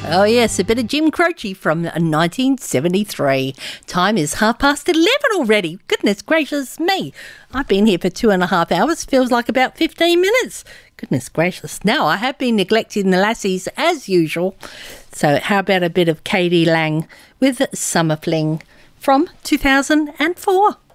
Oh yes, a bit of Jim Croce from 1973. Time is 11:30 already. Goodness gracious me. I've been here for 2.5 hours. Feels like about 15 minutes. Goodness gracious. Now, I have been neglecting the lassies as usual. So how about a bit of K.D. Lang with Summer Fling from 2004?